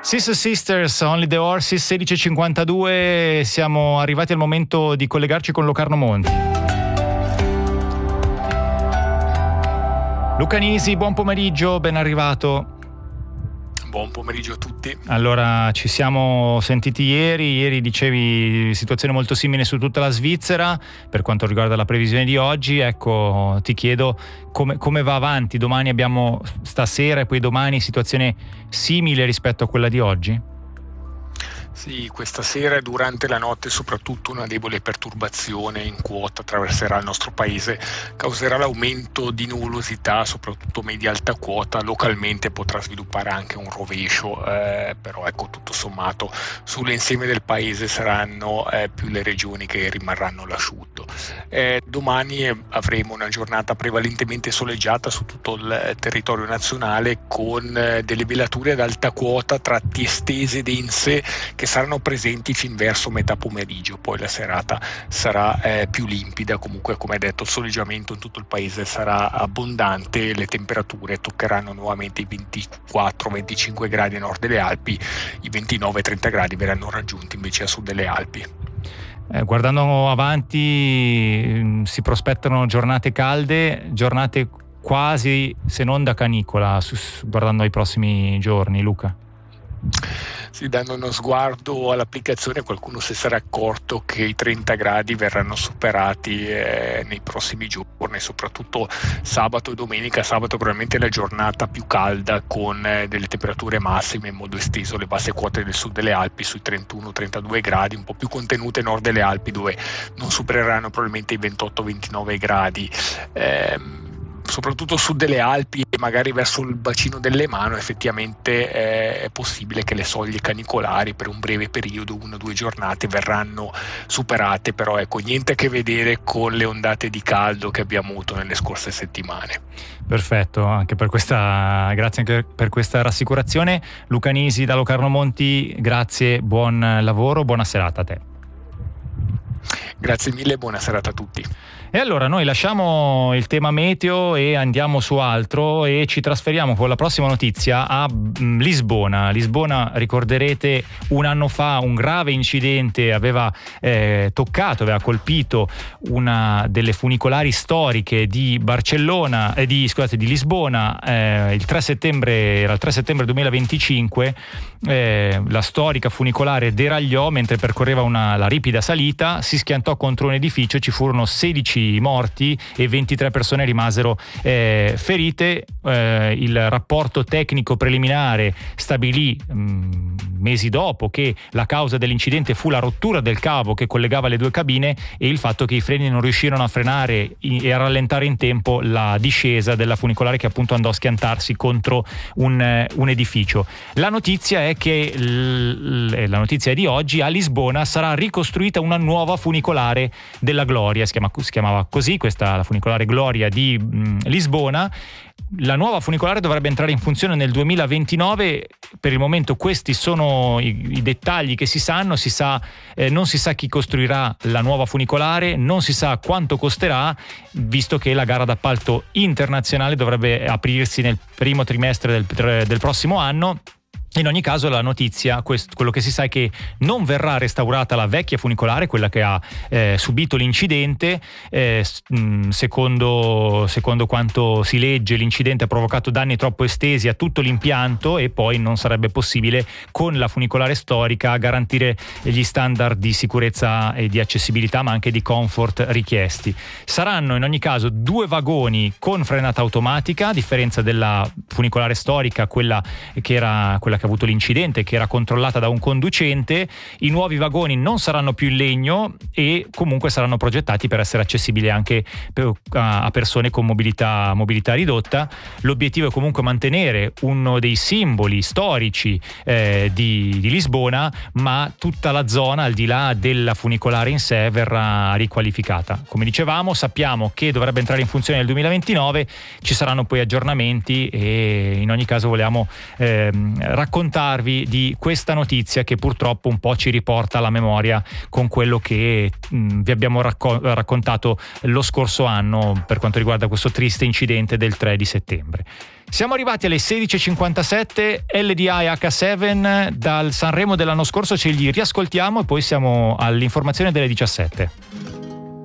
Sister Sisters, Only the Horses, 16:52, siamo arrivati al momento di collegarci con Locarno Monti. Luca Nisi, buon pomeriggio, ben arrivato. Buon pomeriggio a tutti. Allora, ci siamo sentiti ieri dicevi situazione molto simile su tutta la Svizzera per quanto riguarda la previsione di oggi. Ecco, ti chiedo come va avanti. Domani abbiamo stasera e poi domani situazione simile rispetto a quella di oggi? Sì, questa sera e durante la notte soprattutto una debole perturbazione in quota attraverserà il nostro paese, causerà l'aumento di nuvolosità, soprattutto media-alta quota, localmente potrà sviluppare anche un rovescio, però ecco, tutto sommato sull'insieme del paese saranno più le regioni che rimarranno all'asciutto. Domani avremo una giornata prevalentemente soleggiata su tutto il territorio nazionale con delle velature ad alta quota, tratti estese e dense, che saranno presenti fin verso metà pomeriggio. Poi la serata sarà più limpida. Comunque, come detto, il soleggiamento in tutto il paese sarà abbondante, le temperature toccheranno nuovamente i 24-25 gradi a nord delle Alpi, i 29-30 gradi verranno raggiunti invece a sud delle Alpi. Guardando avanti si prospettano giornate calde, giornate quasi se non da canicola, guardando ai prossimi giorni, Luca. Sì, dando uno sguardo all'applicazione, qualcuno si sarà accorto che i 30 gradi verranno superati nei prossimi giorni, soprattutto sabato e domenica. Sabato probabilmente è la giornata più calda, con delle temperature massime in modo esteso le basse quote del sud delle Alpi sui 31-32 gradi, un po' più contenute nord delle Alpi dove non supereranno probabilmente i 28-29 gradi. Soprattutto sud delle Alpi e magari verso il bacino del Lemano effettivamente è possibile che le soglie canicolari per un breve periodo, 1 o 2 giornate, verranno superate, però ecco, niente a che vedere con le ondate di caldo che abbiamo avuto nelle scorse settimane. Perfetto, grazie anche per questa rassicurazione. Luca Nisi da Locarno Monti, grazie, buon lavoro, buona serata a te. Grazie mille e buona serata a tutti. E allora noi lasciamo il tema meteo e andiamo su altro e ci trasferiamo con la prossima notizia a Lisbona. Lisbona, ricorderete, un anno fa un grave incidente aveva colpito una delle funicolari storiche di di Lisbona, il 3 settembre 2025. La storica funicolare deragliò mentre percorreva la ripida salita, si schiantò contro un edificio, ci furono 16 morti e 23 persone rimasero ferite. Il rapporto tecnico preliminare stabilì mesi dopo che la causa dell'incidente fu la rottura del cavo che collegava le due cabine e il fatto che i freni non riuscirono a frenare e a rallentare in tempo la discesa della funicolare, che appunto andò a schiantarsi contro un edificio. La notizia è che la notizia di oggi: a Lisbona sarà ricostruita una nuova funicolare della Gloria, si chiamava così la funicolare Gloria di Lisbona. La nuova funicolare dovrebbe entrare in funzione nel 2029. Per il momento questi sono i dettagli che si sanno. Non si sa chi costruirà la nuova funicolare, non si sa quanto costerà, visto che la gara d'appalto internazionale dovrebbe aprirsi nel primo trimestre del prossimo anno. In ogni caso, la notizia, quello che si sa è che non verrà restaurata la vecchia funicolare, quella che ha subito l'incidente. Secondo quanto si legge, l'incidente ha provocato danni troppo estesi a tutto l'impianto e poi non sarebbe possibile con la funicolare storica garantire gli standard di sicurezza e di accessibilità, ma anche di comfort richiesti. Saranno in ogni caso 2 vagoni con frenata automatica, a differenza della funicolare storica, quella che ha avuto l'incidente, che era controllata da un conducente. I nuovi vagoni non saranno più in legno e comunque saranno progettati per essere accessibili anche a persone con mobilità ridotta. L'obiettivo è comunque mantenere uno dei simboli storici di Lisbona, ma tutta la zona al di là della funicolare in sé verrà riqualificata. Come dicevamo, sappiamo che dovrebbe entrare in funzione nel 2029, ci saranno poi aggiornamenti e in ogni caso volevamo raccontare raccontarvi di questa notizia che purtroppo un po' ci riporta alla memoria con quello che vi abbiamo raccontato lo scorso anno per quanto riguarda questo triste incidente del 3 di settembre. Siamo arrivati alle 16.57, LDI H7 dal Sanremo dell'anno scorso, ce li riascoltiamo e poi siamo all'informazione delle 17.